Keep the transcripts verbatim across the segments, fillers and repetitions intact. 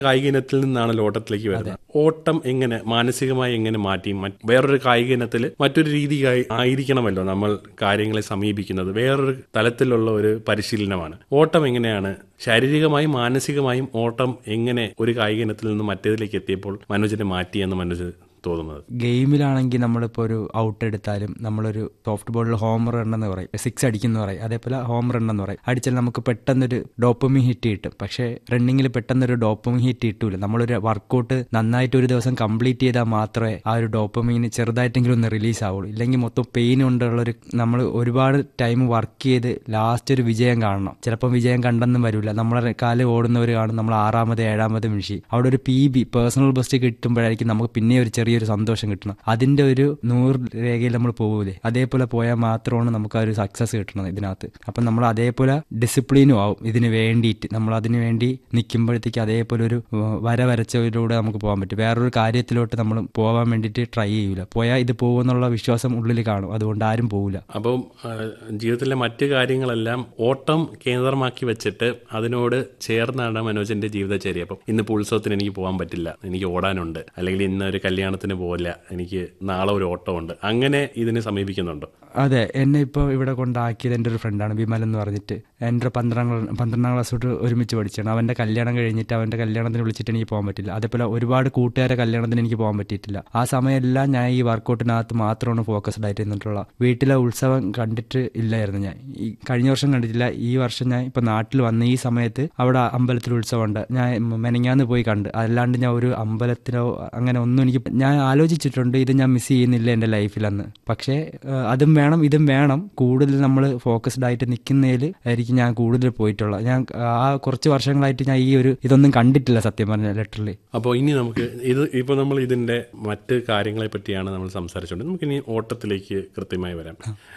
കായിക ഇനത്തിൽ നിന്നാണല്ലോ ഓട്ടത്തിലേക്ക് വരുന്നത്. ഓട്ടം എങ്ങനെ മാനസികമായി എങ്ങനെ മാറ്റി വേറൊരു കായിക ഇനത്തിൽ മറ്റൊരു രീതി ആയിരിക്കണമല്ലോ നമ്മൾ കാര്യങ്ങളെ സമീപിക്കുന്നത്. വേറൊരു തലത്തിലുള്ള ഒരു പരിശീലനമാണ്. ഓട്ടം എങ്ങനെയാണ് ശാരീരികമായും മാനസികമായും ഓട്ടം എങ്ങനെ ഒരു കായിക ഇനത്തിൽ നിന്ന് മറ്റേതിലേക്ക് എത്തിയപ്പോൾ മനോജിനെ മാറ്റിയെന്ന് മനോജ് തോന്നുന്നത്? ഗെയിമിലാണെങ്കിൽ നമ്മളിപ്പോൾ ഒരു ഔട്ട് എടുത്താലും നമ്മളൊരു സോഫ്റ്റ് ബോളിൽ ഹോം റൺ എന്ന് പറയും, സിക്സ് അടിക്കുന്ന പറയും, അതേപോലെ ഹോം റൺ എന്ന് പറയും. അടിച്ചാൽ നമുക്ക് പെട്ടെന്നൊരു ഡോപ്പമിൻ ഹിറ്റ് കിട്ടും. പക്ഷേ റണ്ണിങ്ങിൽ പെട്ടെന്നൊരു ഡോപ്പമിൻ ഹിറ്റ് കിട്ടൂല. നമ്മളൊരു വർക്കൗട്ട് നന്നായിട്ട് ഒരു ദിവസം കംപ്ലീറ്റ് ചെയ്താൽ മാത്രമേ ആ ഒരു ഡോപ്പമിന് ചെറുതായിട്ടെങ്കിലും ഒന്ന് റിലീസ് ആവുള്ളൂ. ഇല്ലെങ്കിൽ മൊത്തം പെയിൻ കൊണ്ടുള്ളൊരു നമ്മൾ ഒരുപാട് ടൈം വർക്ക് ചെയ്ത് ലാസ്റ്റ് ഒരു വിജയം കാണണം. ചിലപ്പോൾ വിജയം കണ്ടെന്നും വരില്ല. നമ്മളെ കാല് ഓടുന്നവർ കാണും നമ്മൾ ആറാമത് ഏഴാമത് മിഷി. അവിടെ ഒരു പി ബി പേഴ്സണൽ ബെസ്റ്റ് കിട്ടുമ്പോഴായിരിക്കും നമുക്ക് പിന്നെ ഒരു ചെറിയ ഒരു സന്തോഷം കിട്ടണം. അതിന്റെ ഒരു നൂറ് രേഖയിൽ നമ്മൾ പോകൂലേ, അതേപോലെ പോയാൽ മാത്രമാണ് നമുക്ക് ആ ഒരു സക്സസ് കിട്ടണം ഇതിനകത്ത്. അപ്പം നമ്മൾ അതേപോലെ ഡിസിപ്ലിനും ആവും ഇതിന് വേണ്ടിയിട്ട്. നമ്മൾ അതിന് വേണ്ടി നിൽക്കുമ്പോഴത്തേക്ക് അതേപോലെ ഒരു വര വരച്ചതിലൂടെ നമുക്ക് പോകാൻ പറ്റും. വേറൊരു കാര്യത്തിലോട്ട് നമ്മൾ പോകാൻ വേണ്ടിയിട്ട് ട്രൈ ചെയ്യൂല. പോയാൽ ഇത് പോകുമെന്നുള്ള വിശ്വാസം ഉള്ളിൽ കാണും. അതുകൊണ്ട് ആരും പോകില്ല. അപ്പം ജീവിതത്തിലെ മറ്റു കാര്യങ്ങളെല്ലാം ഓട്ടം കേന്ദ്രമാക്കി വെച്ചിട്ട് അതിനോട് ചേർന്നാണ് മനോജിന്റെ ജീവിതചര്യ. അപ്പം ഇന്നിപ്പോൾ ഉത്സവത്തിന് എനിക്ക് പോകാൻ പറ്റില്ല, എനിക്ക് ഓടാനുണ്ട്, അല്ലെങ്കിൽ ഇന്ന് ഒരു കല്യാണത്തിന് പോകില്ല, എനിക്ക് നാളെ ഒരു ഓട്ടമുണ്ട്, അങ്ങനെ ഇതിനെ സമീപിക്കുന്നുണ്ടോ? അതെ, എന്നെ ഇപ്പോൾ ഇവിടെ കൊണ്ടാക്കിയത് എൻ്റെ ഒരു ഫ്രണ്ടാണ് വിമൽ എന്ന് പറഞ്ഞിട്ട്. എൻ്റെ പന്ത്രണ്ടാം പന്ത്രണ്ടാം ക്ലാസ് തൊട്ട് ഒരുമിച്ച് പഠിച്ചാണ്. അവൻ്റെ കല്യാണം കഴിഞ്ഞിട്ട് അവൻ്റെ കല്യാണത്തിന് വിളിച്ചിട്ട് എനിക്ക് പോകാൻ പറ്റില്ല. അതേപോലെ ഒരുപാട് കൂട്ടുകാരെ കല്യാണത്തിന് എനിക്ക് പോകാൻ പറ്റിയിട്ടില്ല. ആ സമയമെല്ലാം ഞാൻ ഈ വർക്കൗട്ടിനകത്ത് മാത്രമാണ് ഫോക്കസ്ഡ് ആയിട്ട് ഇരുന്നിട്ടുള്ള. വീട്ടിലെ ഉത്സവം കണ്ടിട്ട് ഇല്ലായിരുന്നു ഞാൻ. ഈ കഴിഞ്ഞ വർഷം കണ്ടിട്ടില്ല. ഈ വർഷം ഞാൻ ഇപ്പോൾ നാട്ടിൽ വന്ന ഈ സമയത്ത് അവിടെ അമ്പലത്തിൽ ഉത്സവമുണ്ട്. ഞാൻ മെനങ്ങാന്ന് പോയി കണ്ട്. അല്ലാണ്ട് ഞാൻ ഒരു അമ്പലത്തിലോ അങ്ങനെ ഒന്നും എനിക്ക് ഞാൻ ആലോചിച്ചിട്ടുണ്ട് ഇത് ഞാൻ മിസ് ചെയ്യുന്നില്ല എൻ്റെ ലൈഫിലെന്ന്. പക്ഷേ അതും വേണം ഇതും വേണം. കൂടുതൽ നമ്മൾ ഫോക്കസ്ഡ് ആയിട്ട് നിൽക്കുന്നതിൽ ആയിരിക്കും ഞാൻ കൂടുതൽ പോയിട്ടുള്ളത്. ഞാൻ ആ കുറച്ച് വർഷങ്ങളായിട്ട് ഞാൻ ഈ ഒരു ഇതൊന്നും കണ്ടിട്ടില്ല സത്യം പറഞ്ഞ ലെറ്ററിൽ. അപ്പോൾ ഇനി നമുക്ക് ഇത് ഇപ്പോൾ നമ്മൾ ഇതിൻ്റെ മറ്റ് കാര്യങ്ങളെ പറ്റിയാണ് നമ്മൾ സംസാരിച്ചുകൊണ്ട് നമുക്കിനി ഓട്ടത്തിലേക്ക് കൃത്യമായി വരാം.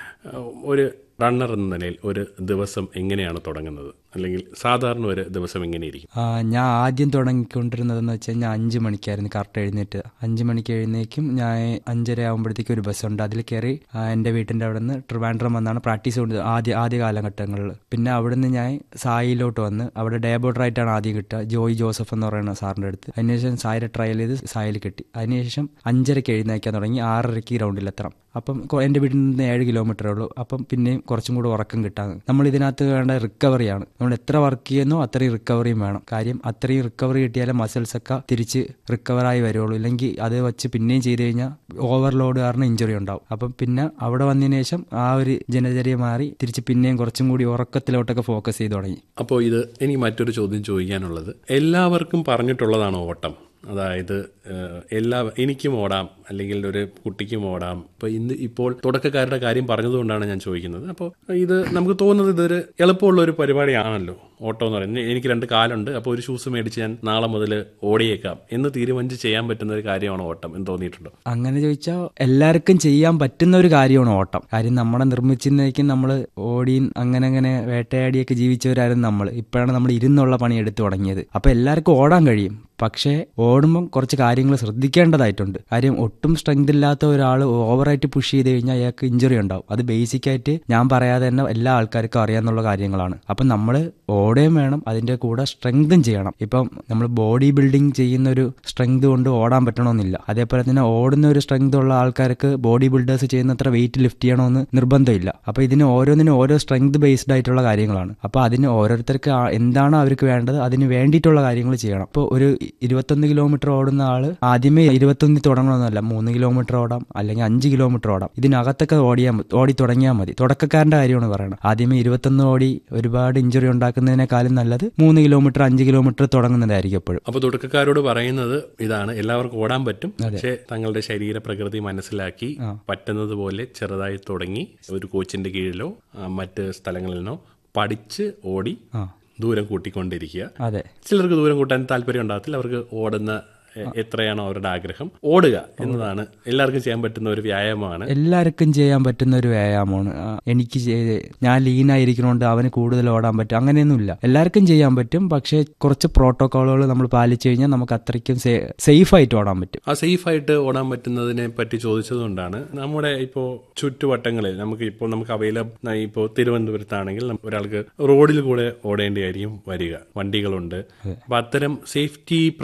ഒരു റണ്ണർ എന്ന നിലയിൽ ഒരു ദിവസം എങ്ങനെയാണ് തുടങ്ങുന്നത്, അല്ലെങ്കിൽ സാധാരണ ഒരു ദിവസം എങ്ങനെയിരിക്കും? ഞാൻ ആദ്യം തുടങ്ങിക്കൊണ്ടിരുന്നതെന്ന് വെച്ചാൽ ഞാൻ അഞ്ച് മണിക്കായിരുന്നു കറക്റ്റ് എഴുന്നേറ്റ്. അഞ്ച് മണിക്ക് എഴുന്നേക്കും. ഞാൻ അഞ്ചര ആകുമ്പോഴത്തേക്കും ഒരു ബസ്സുണ്ട്, അതിൽ കയറി എൻ്റെ വീട്ടിൻ്റെ അവിടെ നിന്ന് ട്രിവാൻഡ്രം വന്നാണ് പ്രാക്ടീസ് കൊണ്ട് ആദ്യ ആദ്യ കാലഘട്ടങ്ങളിൽ. പിന്നെ അവിടെ നിന്ന് ഞാൻ സായിലോട്ട് വന്ന് അവിടെ ഡേ ബോർഡറായിട്ടാണ് ആദ്യം കിട്ടുക, ജോയി ജോസഫ് എന്ന് പറയുന്ന സാറിൻ്റെ അടുത്ത്. അതിനുശേഷം സായിരെ ട്രയൽ ചെയ്ത് സായിൽ കിട്ടി. അതിനുശേഷം അഞ്ചരയ്ക്ക് എഴുന്നേക്കാൻ തുടങ്ങി, ആറരയ്ക്ക് ഗ്രൗണ്ടിലെത്തണം. അപ്പം എൻ്റെ വീട്ടിൽ നിന്ന് ഏഴ് കിലോമീറ്ററേ ഉള്ളൂ. അപ്പം പിന്നെയും കുറച്ചും കൂടി ഉറക്കം കിട്ടാൻ നമ്മൾ ഇതിനകത്ത് വേണ്ട റിക്കവറിയാണ്. നമ്മൾ എത്ര വർക്ക് ചെയ്യുന്നോ അത്രയും റിക്കവറിയും വേണം. കാര്യം അത്രയും റിക്കവറി കിട്ടിയാലേ മസിൽസൊക്കെ തിരിച്ച് റിക്കവറായി വരുള്ളൂ. ഇല്ലെങ്കിൽ അത് വെച്ച് പിന്നെയും ചെയ്ത് കഴിഞ്ഞാൽ ഓവർലോഡ് കാരണം ഇഞ്ചുറി ഉണ്ടാവും. അപ്പം പിന്നെ അവിടെ വന്നതിന് ശേഷം ആ ഒരു ദിനചര്യ മാറി തിരിച്ച് പിന്നെയും കുറച്ചും കൂടി ഉറക്കത്തിലോട്ടൊക്കെ ഫോക്കസ് ചെയ്ത് തുടങ്ങി. അപ്പോൾ ഇത് എനിക്ക് മറ്റൊരു ചോദ്യം ചോദിക്കാനുള്ളത്, എല്ലാവർക്കും പറഞ്ഞിട്ടുള്ളതാണോ ഓട്ടം? അതായത് എല്ലാ എനിക്കും ഓടാം, അല്ലെങ്കിൽ ഒരു കുട്ടിക്കും ഓടാം. അപ്പോൾ ഇന്ന് ഇപ്പോൾ തുടക്കക്കാരുടെ കാര്യം പറഞ്ഞതുകൊണ്ടാണ് ഞാൻ ചോദിക്കുന്നത്. അപ്പോൾ ഇത് നമുക്ക് തോന്നുന്നത് ഇതൊരു എളുപ്പമുള്ള ഒരു പരിപാടിയാണല്ലോ ഓട്ടം എന്ന് പറയുന്നത്. എനിക്ക് രണ്ട് കാലുണ്ട്, അപ്പോൾ ഒരു ഷൂസ് മേടിച്ച് ഞാൻ നാളെ മുതൽ ഓടിയേക്കാം എന്ന് തീരുമാനിച്ച് ചെയ്യാൻ പറ്റുന്ന ഒരു കാര്യമാണ് ഓട്ടം എന്ന് തോന്നിയിട്ടുണ്ടോ? അങ്ങനെ ചോദിച്ചാൽ എല്ലാവർക്കും ചെയ്യാൻ പറ്റുന്ന ഒരു കാര്യമാണ് ഓട്ടം. കാര്യം നമ്മളെ നിർമ്മിച്ചിരുന്നേക്കും നമ്മൾ ഓടി അങ്ങനെ അങ്ങനെ വേട്ടയാടിയൊക്കെ ജീവിച്ചവരായിരുന്നു നമ്മൾ. ഇപ്പോഴാണ് നമ്മൾ ഇരുന്നുള്ള പണി എടുത്തു തുടങ്ങിയത്. അപ്പോൾ എല്ലാവർക്കും ഓടാൻ കഴിയും. പക്ഷേ ഓടുമ്പം കുറച്ച് കാര്യങ്ങൾ ശ്രദ്ധിക്കേണ്ടതായിട്ടുണ്ട്. കാര്യം ഒട്ടും സ്ട്രെങ്ത് ഇല്ലാത്ത ഒരാൾ ഓവറായിട്ട് പുഷ് ചെയ്ത് കഴിഞ്ഞാൽ അയാൾക്ക് ഇഞ്ചുറി ഉണ്ടാവും. അത് ബേസിക്കായിട്ട് ഞാൻ പറയാതെ തന്നെ എല്ലാ ആൾക്കാർക്കും അറിയാവുന്ന കാര്യങ്ങളാണ്. അപ്പം നമ്മൾ ഓടുകയും വേണം, അതിൻ്റെ കൂടെ സ്ട്രെങ്തും ചെയ്യണം. ഇപ്പം നമ്മൾ ബോഡി ബിൽഡിങ് ചെയ്യുന്ന ഒരു സ്ട്രെങ്ത് കൊണ്ട് ഓടാൻ പറ്റണമെന്നില്ല. അതേപോലെ തന്നെ ഓടുന്ന ഒരു സ്ട്രെങ്ത് ഉള്ള ആൾക്കാർക്ക് ബോഡി ബിൽഡേഴ്സ് ചെയ്യുന്നത്ര വെയിറ്റ് ലിഫ്റ്റ് ചെയ്യണമെന്ന് നിർബന്ധമില്ല. അപ്പോൾ ഇതിന് ഓരോന്നിനും ഓരോ സ്ട്രെങ്ത് ബേസ്ഡ് ആയിട്ടുള്ള കാര്യങ്ങളാണ്. അപ്പോൾ അതിന് ഓരോരുത്തർക്ക് എന്താണോ അവർക്ക് വേണ്ടത് അതിന് വേണ്ടിയിട്ടുള്ള കാര്യങ്ങൾ ചെയ്യണം. ഇപ്പോൾ ഒരു ഇരുപത്തൊന്ന് കിലോമീറ്റർ ഓടുന്ന ആള് ആദ്യമേ ഇരുപത്തൊന്നിൽ തുടങ്ങണമെന്നല്ല, മൂന്ന് കിലോമീറ്റർ ഓടാം, അല്ലെങ്കിൽ അഞ്ച് കിലോമീറ്റർ ഓടാം. ഇതിനകത്തൊക്കെ ഓടിയാൽ ഓടി തുടങ്ങിയാൽ മതി. തുടക്കക്കാരന്റെ കാര്യമാണ് പറയുന്നത്. ആദ്യമേ ഇരുപത്തൊന്ന് ഓടി ഒരുപാട് ഇഞ്ചുറി ഉണ്ടാക്കുന്നതിനേക്കാളും നല്ലത് മൂന്ന് കിലോമീറ്റർ അഞ്ച് കിലോമീറ്റർ തുടങ്ങുന്നതായിരിക്കും എപ്പോഴും. അപ്പോൾ തുടക്കക്കാരോട് പറയുന്നത് ഇതാണ്, എല്ലാവർക്കും ഓടാൻ പറ്റും, പക്ഷേ തങ്ങളുടെ ശരീര പ്രകൃതി മനസ്സിലാക്കി പറ്റുന്നത് പോലെ ചെറുതായി തുടങ്ങി ഒരു കോച്ചിന്റെ കീഴിലോ മറ്റ് സ്ഥലങ്ങളിൽ നിന്നോ പഠിച്ച് ഓടി ദൂരം കൂട്ടിക്കൊണ്ടിരിക്കുക. അതെ, ചിലർക്ക് ദൂരം കൂട്ടാൻ താല്പര്യം ഉണ്ടാകത്തില്ല, അവർക്ക് ഓടുന്ന എത്രയാണോ അവരുടെ ആഗ്രഹം ഓടുക എന്നതാണ് എല്ലാവർക്കും ചെയ്യാൻ പറ്റുന്ന ഒരു വ്യായാമമാണ്. എല്ലാവർക്കും ചെയ്യാൻ പറ്റുന്ന ഒരു വ്യായാമമാണ്. ആ, എനിക്ക് ചെയ്ത് ഞാൻ ലീനായിരിക്കണോണ്ട് അവന് കൂടുതൽ ഓടാൻ പറ്റും അങ്ങനെയൊന്നുമില്ല. എല്ലാവർക്കും ചെയ്യാൻ പറ്റും. പക്ഷേ കുറച്ച് പ്രോട്ടോക്കോളുകൾ നമ്മൾ പാലിച്ചു കഴിഞ്ഞാൽ നമുക്ക് അത്രയ്ക്കും സേഫ് ആയിട്ട് ഓടാൻ പറ്റും. ആ സേഫ് ആയിട്ട് ഓടാൻ പറ്റുന്നതിനെ പറ്റി ചോദിച്ചതുകൊണ്ടാണ് നമ്മുടെ ഇപ്പോൾ ചുറ്റുവട്ടങ്ങളിൽ നമുക്ക് ഇപ്പോൾ നമുക്ക് അവൈലബിൾ ഇപ്പോൾ തിരുവനന്തപുരത്താണെങ്കിൽ ഒരാൾക്ക് റോഡിൽ കൂടെ ഓടേണ്ടിയായിരിക്കും വരിക, വണ്ടികളുണ്ട്. അപ്പൊ അത്തരം സേഫ്റ്റി